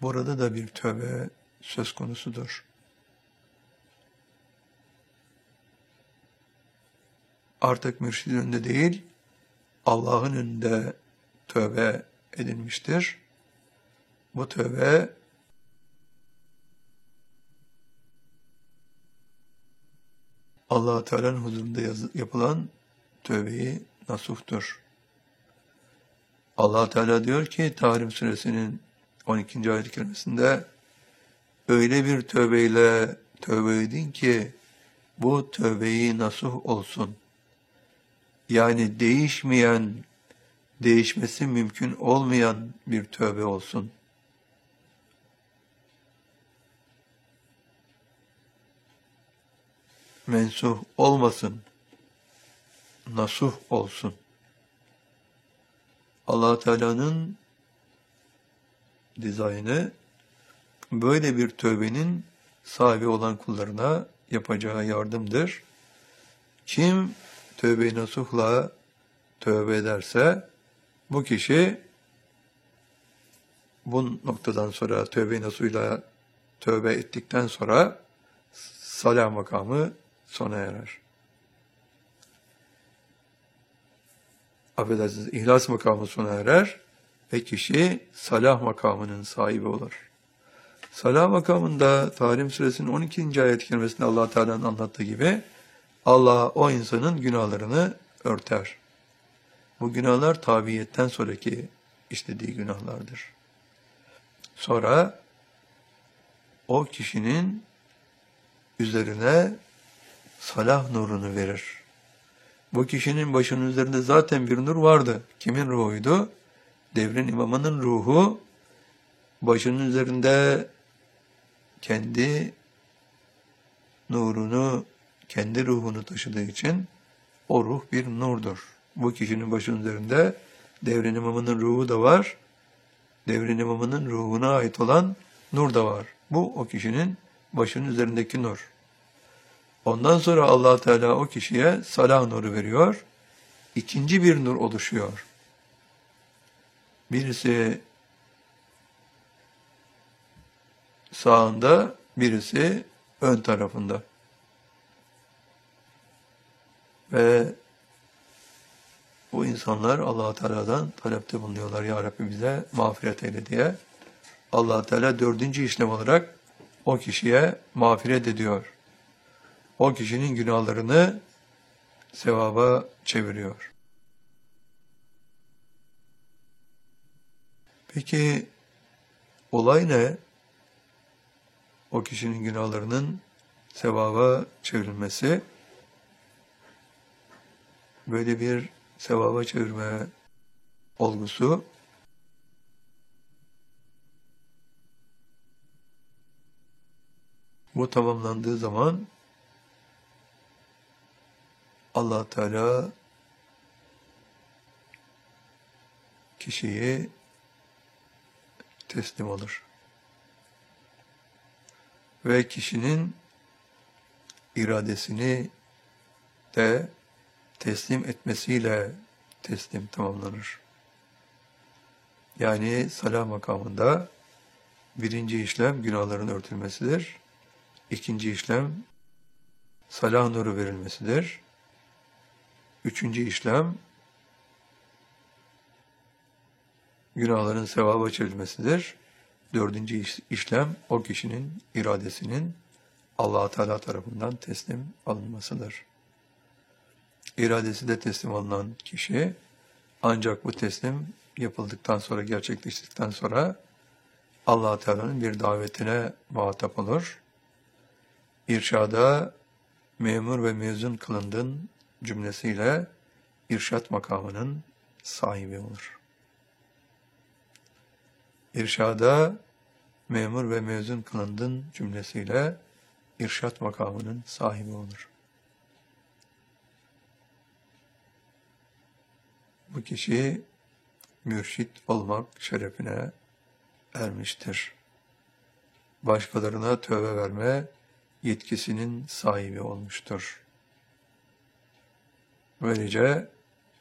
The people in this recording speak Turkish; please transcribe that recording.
Burada da bir tövbe söz konusudur. Artık mürşidin önünde değil, Allah'ın önünde tövbe edilmiştir. Bu tövbe Allah-u Teala'nın huzurunda yapılan tövbeyi nasuhtur. Allah Teala diyor ki Tahrim Suresinin 12. ayet-i kerimesinde öyle bir tövbeyle tövbe edin ki bu tövbeyi nasuh olsun. Yani değişmeyen, değişmesi mümkün olmayan bir tövbe olsun. Mensuh olmasın, nasuh olsun. Allah Teala'nın dizaynı böyle bir tövbenin sahibi olan kullarına yapacağı yardımdır. Kim tövbe-i nasuhla tövbe ederse bu kişi bu noktadan sonra tövbe-i nasuhla tövbe ettikten sonra salah makamı sona erer. Affedersiniz, ihlas makamı sona erer ve kişi salah makamının sahibi olur. Salah makamında Tahrim Suresinin 12. ayet-i kerimesinde Allah Teala'nın anlattığı gibi Allah o insanın günahlarını örter. Bu günahlar tabiiyetten sonraki işlediği günahlardır. Sonra o kişinin üzerine salah nurunu verir. Bu kişinin başının üzerinde zaten bir nur vardı. Kimin ruhuydu? Devrin imamının ruhu başının üzerinde kendi nurunu, kendi ruhunu taşıdığı için o ruh bir nurdur. Bu kişinin başının üzerinde devrin imamının ruhu da var. Devrin imamının ruhuna ait olan nur da var. Bu o kişinin başının üzerindeki nur. Ondan sonra Allah Teala o kişiye salah nuru veriyor. İkinci bir nur oluşuyor. Birisi sağında, birisi ön tarafında. Ve bu insanlar Allah Teala'dan talepte bulunuyorlar. Ya Rabbi bize mağfiret eyle diye. Allah Teala dördüncü işlem olarak o kişiye mağfiret ediyor. O kişinin günahlarını sevaba çeviriyor. Peki olay ne? O kişinin günahlarının sevaba çevrilmesi. Böyle bir sevaba çevirme olgusu bu tamamlandığı zaman Allah Teala kişiyi teslim alır. Ve kişinin iradesini de teslim etmesiyle teslim tamamlanır. Yani salah makamında birinci işlem günahların örtülmesidir. İkinci işlem salah nuru verilmesidir. Üçüncü işlem günahların sevaba çevrilmesidir. Dördüncü işlem o kişinin iradesinin Allah Teala tarafından teslim alınmasıdır. İradesi de teslim alınan kişi ancak bu teslim yapıldıktan sonra, gerçekleştikten sonra Allah Teala'nın bir davetine muhatap olur. İrşada memur ve mezun kılındın cümlesiyle irşat makamının sahibi olur. İrşada memur ve mezun kılındın cümlesiyle irşat makamının sahibi olur. Bu kişi mürşit olmak şerefine ermiştir. Başkalarına tövbe verme yetkisinin sahibi olmuştur. Böylece